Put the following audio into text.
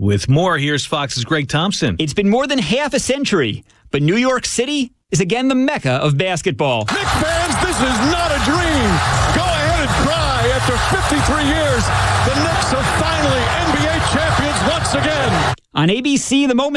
With more, here's Fox's Greg Thompson. It's been more than half a century, but New York City is again the mecca of basketball. Knicks fans, this is not a dream. Go ahead and cry. After 53 years, the Knicks are finally NBA champions once again. On ABC, the moment